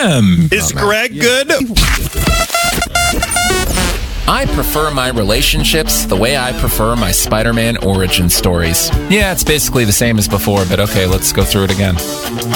am. Is Greg good? I prefer my relationships the way I prefer my Spider-Man origin stories. Yeah, it's basically the same as before, but okay, let's go through it again.